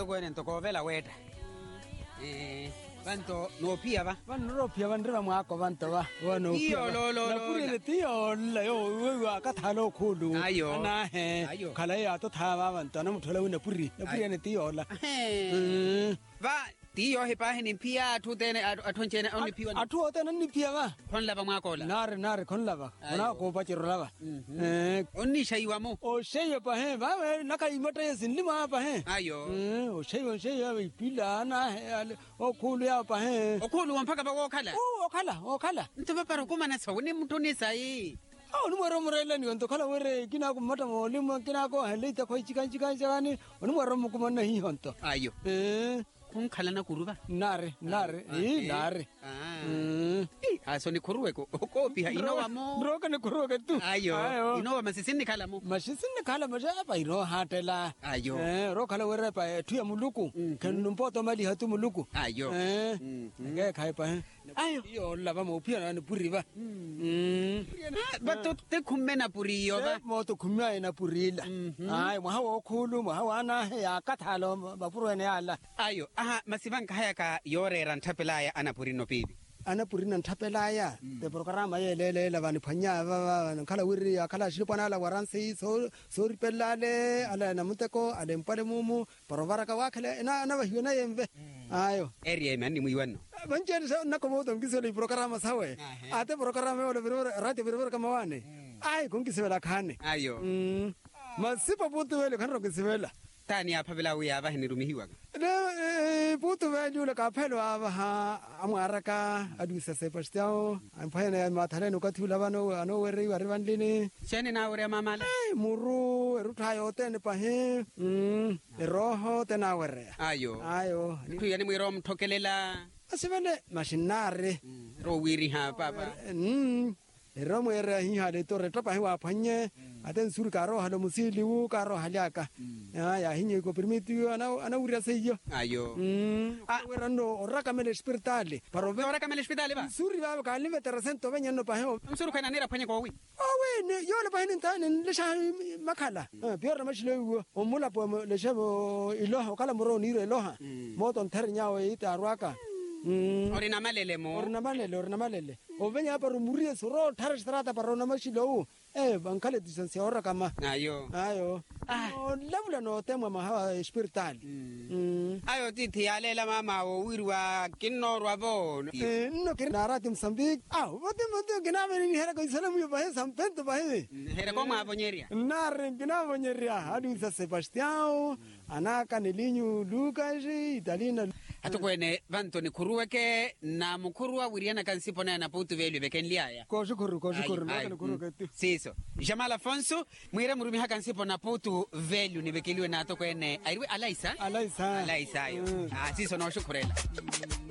to kwene ntokovela weta. Banto no pia va. Vanno pia vandreva mwako vanto va. Vanno pia. Io lo. La pure tio la yo wa ka thalo khulu. Ayo. Na he. Khala ya to thava vanto na muthola wena puri. La pure ne tio la. Va tio he pa he pia tu tene athonchene oni pia. Athu otena ni pia va. Khon lava mwako la. Nare khon lava. Ona ko pa chiro lava. Onni shaiwa mo. O sheyo pa he va naka imota yesinli ma pa he. Ayo. O sheyo pila na he o khulu ya pa he. O khulu mpaka ba okhala. Okhala. Ntaba para kuma na sawune mutone sai. Ni mwaro murela ni onto khala were kina ko mata mo limo kina ko hele ta khoi chikan jani oni mwaro mo kuma na hi honto. Ayo. Kun khala na kuruba. Nare. Nare. So ni kuruwe ko pia inowa mo. Roka ni kuruwe tu. Ayo. Inowa masisini khala mo. Masisini khala mo ja pa iro hatela. Ayo. Ro khala were pa tuya muluku. Kan numpoto mali hatu muluku. Ayo. Nge khai pa. Ayo. Yo lava mo pia na puri ba. Bato te kumena puri yo ba. Mo to kumya na purila. Ai mo hawo khulu mo hawa na ya kathalo ba puru ne ala. Ayo. Masibanka haya ka yore rantapela ya anapuri no pibi. Anapuri nantapela ya. Te programa ye le vani phanya va khala wiri ya khala shipana la waransi so ripelale ala namuteko ale mpale mumu parovara ka wakhle na va hiona yembe. Ayo. Area mani muiwano. Banjeri sa nakomo to ngisele programa sawe. Ate programa ole rate kama wane. Ai kungisela khane. Ayo. Masipa putu wele khanro kisela. Tani apa bila uya ba ni rumihiwa. Putu wele ka phelo aba ha amwaraka adusa sepastiao amphane mathale no kathula bano ano were ware bandini chene na ore mamala muru eruthayo tene pahe roho tena were ayo tu yani mwiro mthokelela asivele mashinare ro wiri ha papa ero mwere hi hale to reto pahe wa phanye aten sur karo halo musili u karo haliaka ya hinye ko permitiu ana uria seyo ayo werano oraka mele spiritale paro oraka mele spiritale ba suri ba ka live 300 benyano pahe msuru kana nera phanye ko wi ne yo le pahe ntane le sha makhala biora mashile o mula po le shebo iloha kala moro ni re loha moto nthernya o ita arwaka orina malele o venya pa rumuri soro thara strata pa rona mashilo bankale disense ora kama ayo labula no tema maha spiritual ayo titi alela mama o wirwa kinnorwa bo no kirnara tim sambik vote gina meni hera ko salamu yo bahe sampento bahe hera ko ma bonyeria nare gina bonyeria adu sa Sebastião anaka nelinyu Lucas Italina Atukwene vanto ni kuruweke na mukuruwa wiriana kansipo na putu velu bekenliaya. Ko shukuru nakana kuruweke. Siso. Jamal Afonso mwire murumi haka kansipo na putu velu ni bekeliwe na atokwene. Aiwe Alaisa yo. Siso no shukurela.